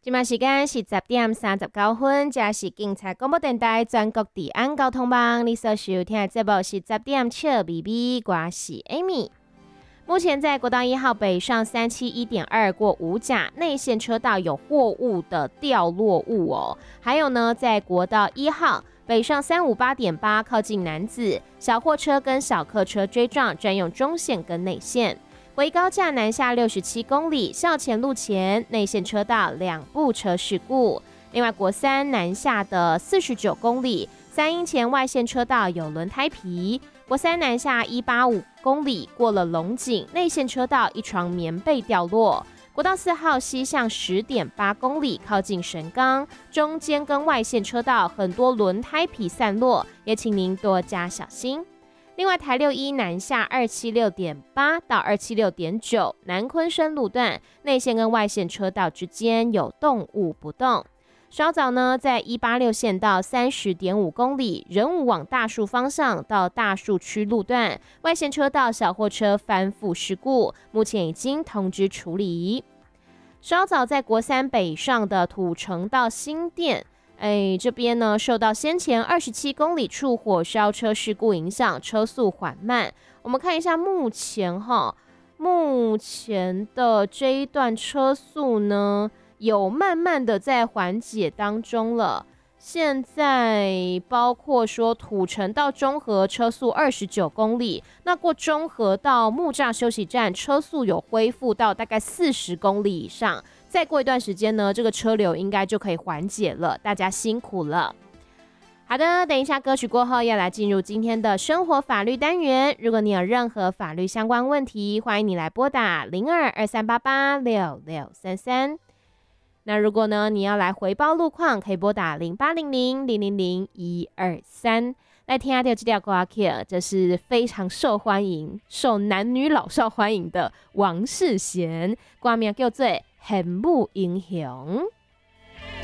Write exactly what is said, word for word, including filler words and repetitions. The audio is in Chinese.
现在时间是十点三十九分，这是警察广播电台全国治安交通网。你所收听的节目是十点笑咪咪，我是 Amy。目前在国道一号北上三七一点二过五甲内线车道有货物的掉落物哦，还有呢，在国道一号北上三五八点八靠近楠梓，小货车跟小客车追撞，专用中线跟内线。回高架南下六十七公里，校前路前内线车道两部车事故。另外，国三南下的四十九公里，三英前外线车道有轮胎皮。国三南下一百八十五公里，过了龙井内线车道一床棉被掉落。国道四号西向十点八公里，靠近神冈，中间跟外线车道很多轮胎皮散落，也请您多加小心。另外，台六一南下二七六点八到二七六点九南昆生路段内线跟外线车道之间有动物不动。稍早呢，在一八六线道三十点五公里，仁武往大树方向到大树区路段外线车道小货车翻覆事故，目前已经通知处理。稍早在国三北上的土城到新店。哎，这边呢受到先前二十七公里处火烧车事故影响，车速缓慢。我们看一下目前哈，目前的这一段车速呢，有慢慢的在缓解当中了。现在包括说土城到中和车速二十九公里，那过中和到木栅休息站车速有恢复到大概四十公里以上。再过一段时间呢，这个车流应该就可以缓解了，大家辛苦了。好的，等一下歌曲过后要来进入今天的生活法律单元。如果你有任何法律相关问题，欢迎你来拨打零二二三八八六六三三。那如果呢你要来回报路况，可以拨打零八零零零零零一二三。来听下这条歌曲，这是非常受欢迎、受男女老少欢迎的王世贤，歌名叫做《恨母英雄》。